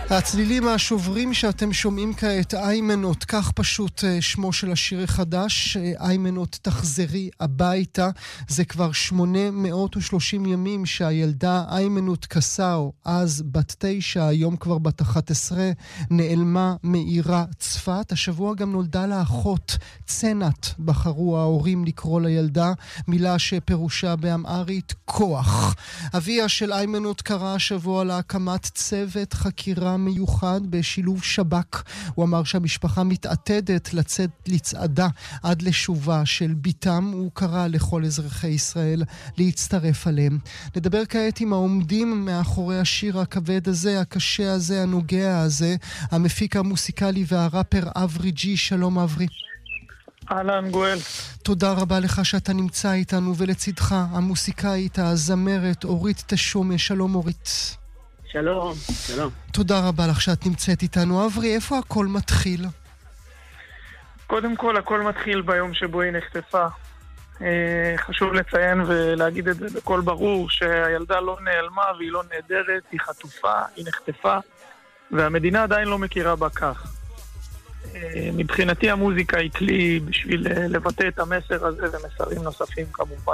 הצלילים השוברים שאתם שומעים כעת, איימנות, כך פשוט שמו של השיר החדש, איימנות תחזרי הביתה. זה כבר 830 ימים שהילדה איימנות קסאו, אז בת 9, היום כבר בת 11, נעלמה מעירה צפת. השבוע גם נולדה לה אחות, צנת, בחרו ההורים לקרוא לילדה, מילה שפירושה באמהרית כוח. אביה של איימנות קרא השבוע להקמת צוות חקירה מיוחד בשילוב שב"כ. הוא אמר שהמשפחה מתעתדת לצאת לצעדה עד לשובה של ביתם. הוא קרא לכל אזרחי ישראל להצטרף עליהם. נדבר כעת עם העומדים מאחורי השיר הכבד הזה, הקשה הזה, הנוגע הזה, המפיק המוסיקלי והראפר אברי ג'י. שלום אברי. אהלן גואל. תודה רבה לך שאתה נמצא איתנו, ולצידך המוסיקאית, הזמרת אורית תשומע. שלום אורית. שלום, שלום. תודה רבה לך שאת נמצאת איתנו. אברי, איפה הכל מתחיל? קודם כל, הכל מתחיל ביום שבו היא נחטפה. חשוב לציין ולהגיד את זה בכל ברור, שהילדה לא נעלמה והיא לא נהדרת, היא חטופה, היא נחטפה, והמדינה עדיין לא מכירה בה כך. מבחינתי המוזיקה היא כלי בשביל לבטא את המסר הזה ומסרים נוספים כמובן.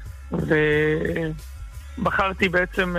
ובחרתי בעצם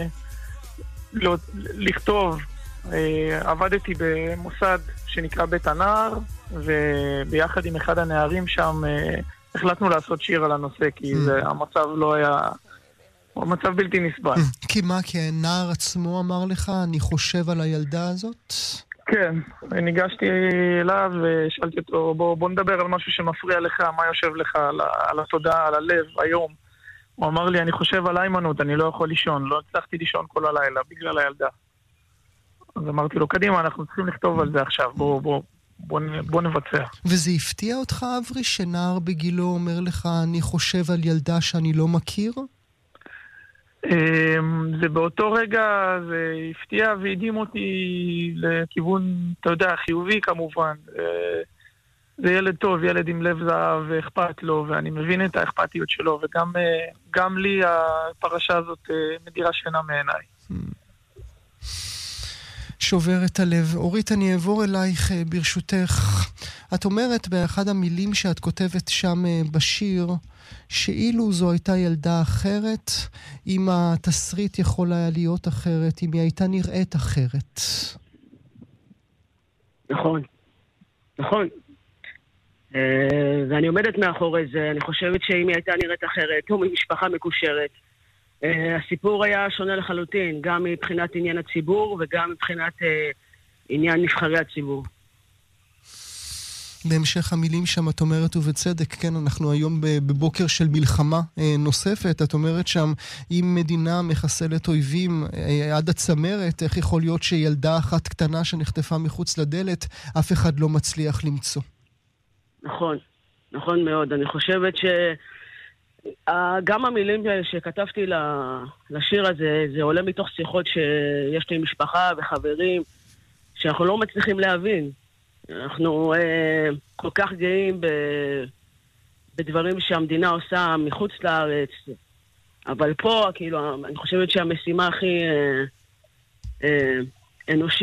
לכתוב, עבדתי במוסד שנקרא בית הנער, וביחד עם אחד הנערים שם החלטנו לעשות שיר על הנושא, כי המצב לא היה, המצב בלתי נסבל. כי מה, כי הנער עצמו אמר לך, אני חושב על הילדה הזאת? כן, ניגשתי אליו ושאלתי אותו, בוא נדבר על משהו שמפריע לך, מה יושב לך על התודעה, על הלב, היום. הוא אמר לי, אני חושב על איימנות, אני לא יכול לישון, לא הצלחתי לישון כל הלילה בגלל הילדה. אז אמרתי לו, קדימה, אנחנו צריכים לכתוב על זה עכשיו, בוא נבצע. וזה הפתיע אותך, אברי, שנער בגילו אומר לך, אני חושב על ילדה שאני לא מכיר? זה באותו רגע, זה הפתיע והדהים אותי לכיוון, אתה יודע, חיובי כמובן. זה ילד טוב, ילד עם לב זהב ואכפת לו, ואני מבין את האכפתיות שלו, וגם לי הפרשה הזאת מדירה שינה מעיניי. שובר את הלב. אורית, אני אעבור אלייך ברשותך. את אומרת באחד המילים שאת כותבת שם בשיר, שאילו זו הייתה ילדה אחרת, אם התסריט יכול היה להיות אחרת, אם היא הייתה נראית אחרת. נכון, נכון. ואני עומדת מאחורי זה. אני חושבת שאם היא הייתה נראית אחרת, או ממשפחה מקושרת, הסיפור היה שונה לחלוטין, גם מבחינת עניין הציבור וגם מבחינת עניין נבחרי הציבור. בהמשך המילים שם את אומרת, ובצדק, כן, אנחנו היום בבוקר של מלחמה נוספת. את אומרת שם, אם מדינה מחסלת אויבים עד הצמרת, איך יכול להיות שילדה אחת קטנה שנחטפה מחוץ לדלת, אף אחד לא מצליח למצוא? נכון, נכון מאוד. אני חושבת גם המילים שכתבתי לשיר הזה, זה עולה מתוך שיחות שיש לי משפחה וחברים, שאנחנו לא מצליחים להבין. אנחנו כל כך גאים בדברים שהמדינה עושה מחוץ לארץ, אבל פה, כאילו, אני חושבת שהמשימה הכי אנושית